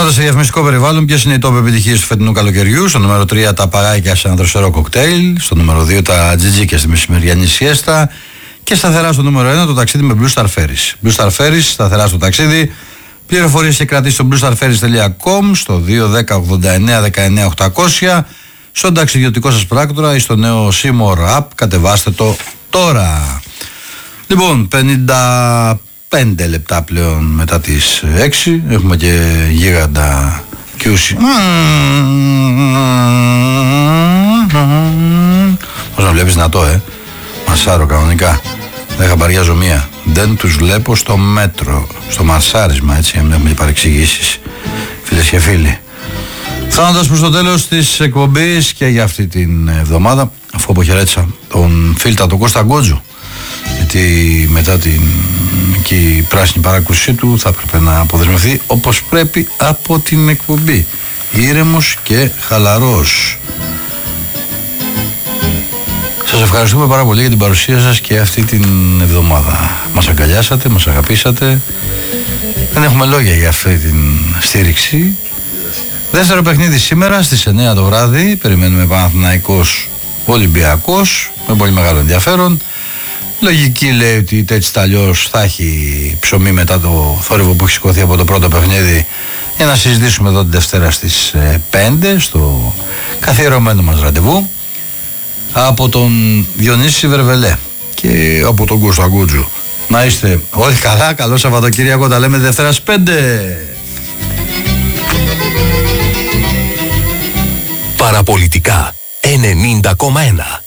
Περνώντας σε διαφημιστικό περιβάλλον, ποιες είναι οι top επιτυχίες του φετινού καλοκαιριού? Στο νούμερο 3 τα παγάκια σε ένα δροσερό κοκτέιλ. Στο νούμερο 2 τα τζιτζίκια στη μεσημεριανή σιέστα. Και σταθερά στο νούμερο 1 το ταξίδι με Blue Star Ferries. Blue Star Ferries, σταθερά στο ταξίδι. Πληροφορίες και κρατήσεις στο bluestarferries.com, στο 210-89-19-800, στον ταξιδιωτικό σας πράκτορα ή στο νέο Seymour App. Κατεβάστε το τώρα. Λοιπόν, 55 λεπτά πλέον μετά τις 6. Έχουμε και γίγαντα QC. Πώς να βλέπεις να το μασάρω κανονικά. Δεν χαμπαριάζω μία. Δεν τους βλέπω στο μέτρο, στο μασάρισμα, έτσι, για να μην έχουμε παρεξηγήσεις, φίλες και φίλοι. Φτάνοντας προς το τέλος της εκπομπής και για αυτή την εβδομάδα, αφού αποχαιρέτησα τον φίλτα τον Κώστα Γκότζου, γιατί μετά την και πράσινη παράκουσή του θα έπρεπε να αποδεσμευθεί όπως πρέπει από την εκπομπή, ήρεμος και χαλαρός. Σας ευχαριστούμε πάρα πολύ για την παρουσία σας και αυτή την εβδομάδα. Μας αγκαλιάσατε, μας αγαπήσατε. Δεν έχουμε λόγια για αυτή την στήριξη. Δεύτερο παιχνίδι σήμερα στις 9 το βράδυ. Περιμένουμε Παναθηναϊκός Ολυμπιακός με πολύ μεγάλο ενδιαφέρον. Λογική λέει ότι έτσι ταλλιώς θα έχει ψωμί μετά το θόρυβο που έχει σηκωθεί από το πρώτο παιχνίδι, για να συζητήσουμε εδώ την Δευτέρα στις 5 στο καθιερωμένο μας ραντεβού. Από τον Διονύση Βερβελέ και από τον Κώστα Γκότζου. Να είστε όλοι καλά, καλό Σαββατοκύριακο, τα λέμε Δευτέρα στις 5. Παραπολιτικά 90,1.